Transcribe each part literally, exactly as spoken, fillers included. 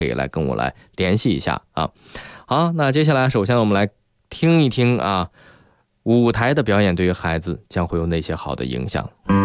可以来跟我来联系一下啊。好，那接下来首先我们来听一听啊，舞台的表演对于孩子将会有哪些好的影响。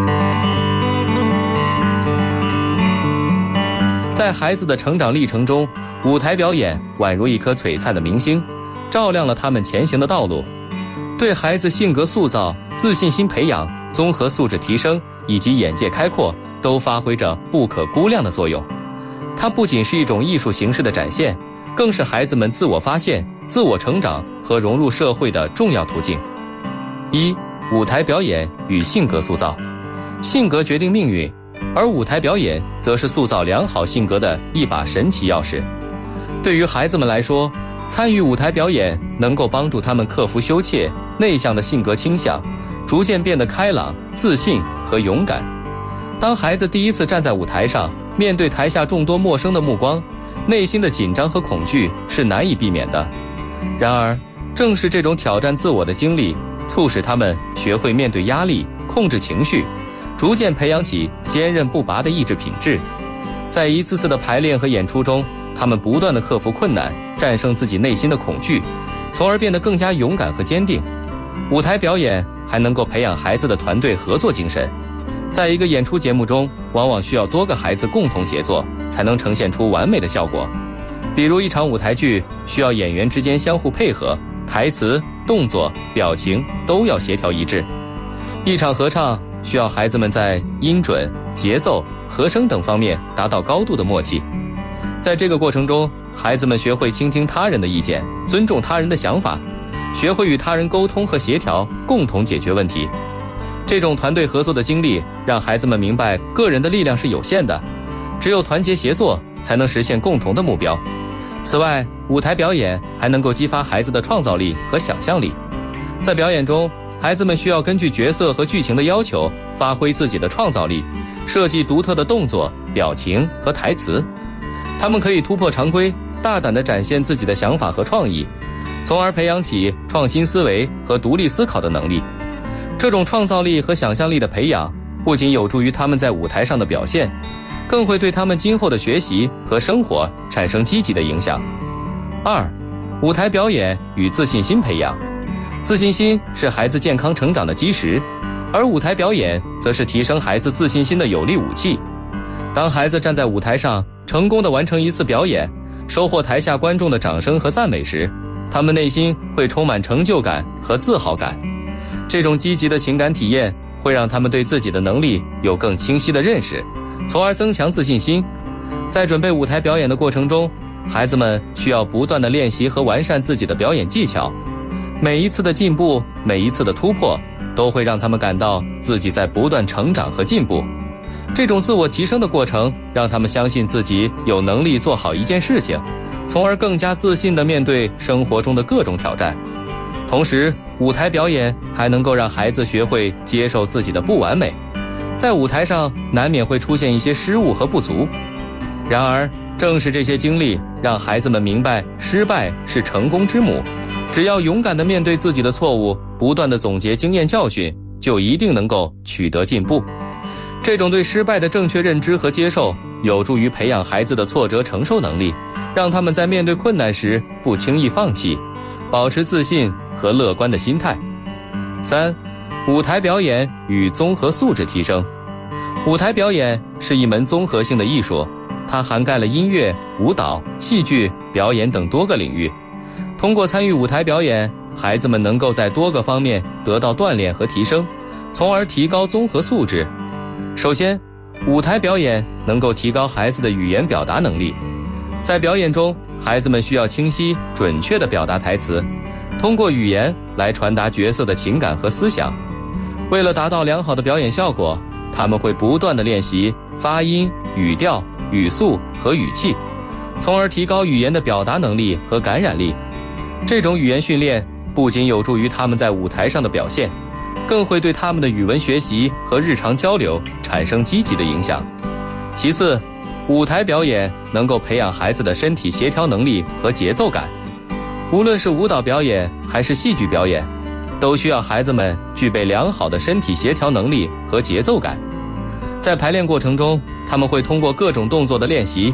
在孩子的成长历程中，舞台表演宛如一颗璀璨的明星，照亮了他们前行的道路，对孩子性格塑造、自信心培养、综合素质提升以及眼界开阔都发挥着不可估量的作用。它不仅是一种艺术形式的展现，更是孩子们自我发现、自我成长和融入社会的重要途径。一、舞台表演与性格塑造。性格决定命运，而舞台表演则是塑造良好性格的一把神奇钥匙。对于孩子们来说，参与舞台表演能够帮助他们克服羞怯、内向的性格倾向，逐渐变得开朗、自信和勇敢。当孩子第一次站在舞台上，面对台下众多陌生的目光，内心的紧张和恐惧是难以避免的。然而，正是这种挑战自我的经历，促使他们学会面对压力、控制情绪，逐渐培养起坚韧不拔的意志品质。在一次次的排练和演出中，他们不断地克服困难，战胜自己内心的恐惧，从而变得更加勇敢和坚定。舞台表演还能够培养孩子的团队合作精神。在一个演出节目中，往往需要多个孩子共同协作，才能呈现出完美的效果。比如一场舞台剧，需要演员之间相互配合，台词、动作、表情都要协调一致。一场合唱需要孩子们在音准、节奏、和声等方面达到高度的默契。在这个过程中，孩子们学会倾听他人的意见，尊重他人的想法，学会与他人沟通和协调，共同解决问题。这种团队合作的经历，让孩子们明白个人的力量是有限的，只有团结协作，才能实现共同的目标。此外，舞台表演还能够激发孩子的创造力和想象力。在表演中，孩子们需要根据角色和剧情的要求，发挥自己的创造力，设计独特的动作、表情和台词。他们可以突破常规，大胆地展现自己的想法和创意，从而培养起创新思维和独立思考的能力。这种创造力和想象力的培养，不仅有助于他们在舞台上的表现，更会对他们今后的学习和生活产生积极的影响。二、舞台表演与自信心培养。自信心是孩子健康成长的基石，而舞台表演则是提升孩子自信心的有力武器。当孩子站在舞台上，成功地完成一次表演，收获台下观众的掌声和赞美时，他们内心会充满成就感和自豪感。这种积极的情感体验会让他们对自己的能力有更清晰的认识，从而增强自信心。在准备舞台表演的过程中，孩子们需要不断地练习和完善自己的表演技巧。每一次的进步，每一次的突破，都会让他们感到自己在不断成长和进步。这种自我提升的过程，让他们相信自己有能力做好一件事情，从而更加自信地面对生活中的各种挑战。同时，舞台表演还能够让孩子学会接受自己的不完美。在舞台上，难免会出现一些失误和不足。然而，正是这些经历，让孩子们明白失败是成功之母。只要勇敢地面对自己的错误，不断地总结经验教训，就一定能够取得进步。这种对失败的正确认知和接受，有助于培养孩子的挫折承受能力，让他们在面对困难时不轻易放弃，保持自信和乐观的心态。三、舞台表演与综合素质提升。舞台表演是一门综合性的艺术，它涵盖了音乐、舞蹈、戏剧、表演等多个领域。通过参与舞台表演，孩子们能够在多个方面得到锻炼和提升，从而提高综合素质。首先，舞台表演能够提高孩子的语言表达能力。在表演中，孩子们需要清晰、准确地表达台词，通过语言来传达角色的情感和思想。为了达到良好的表演效果，他们会不断地练习发音、语调、语速和语气，从而提高语言的表达能力和感染力。这种语言训练不仅有助于他们在舞台上的表现，更会对他们的语文学习和日常交流产生积极的影响。其次，舞台表演能够培养孩子的身体协调能力和节奏感。无论是舞蹈表演还是戏剧表演，都需要孩子们具备良好的身体协调能力和节奏感。在排练过程中，他们会通过各种动作的练习，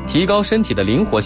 提高身体的灵活性。